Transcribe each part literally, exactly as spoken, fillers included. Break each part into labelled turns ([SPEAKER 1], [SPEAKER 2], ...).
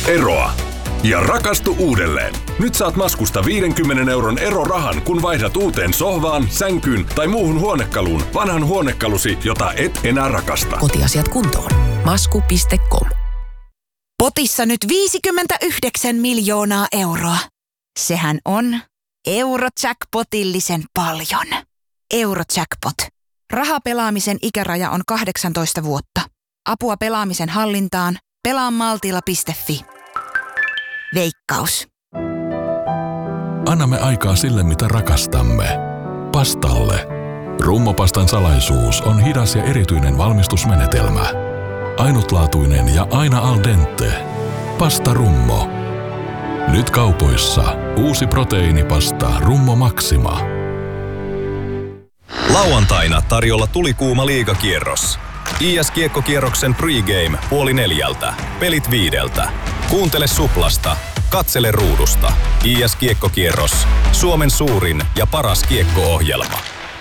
[SPEAKER 1] eroa ja rakastu uudelleen. Nyt saat Maskusta viidenkymmenen euron erorahan, kun vaihdat uuteen sohvaan, sänkyyn tai muuhun huonekaluun vanhan huonekalusi, jota et enää rakasta.
[SPEAKER 2] Kotiasiat kuntoon. Masku piste com.
[SPEAKER 3] Potissa nyt viisikymmentäyhdeksän miljoonaa euroa. Sehän on Eurojackpotillisen paljon. Eurojackpot. Rahapelaamisen ikäraja on kahdeksantoista vuotta. Apua pelaamisen hallintaan. pelaa maltilla piste fi. Veikkaus.
[SPEAKER 4] Annamme aikaa sille, mitä rakastamme. Pastalle. Rummopastan salaisuus on hidas ja erityinen valmistusmenetelmä. Ainutlaatuinen ja aina al dente. Pasta Rummo. Nyt kaupoissa uusi proteiinipasta Rummo Maxima.
[SPEAKER 5] Lauantaina tarjolla tulikuuma liigakierros. I S-kiekkokierroksen pregame puoli neljältä. Pelit viideltä. Kuuntele Suplasta. Katsele ruudusta. I S-kiekkokierros. Suomen suurin ja paras kiekko-ohjelma.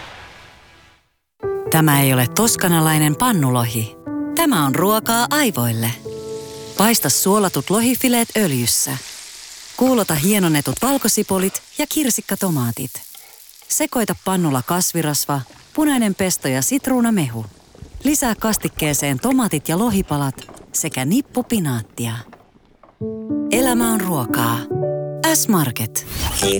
[SPEAKER 6] Tämä ei ole toskanalainen pannulohi. Tämä on ruokaa aivoille. Paista suolatut lohifileet öljyssä. Kuulota hienonnetut valkosipulit ja kirsikkatomaatit. Sekoita pannulla kasvirasva, punainen pesto ja sitruunamehu. Lisää kastikkeeseen tomaatit ja lohipalat sekä nippu pinaattia. Elämä on ruokaa. S-Market.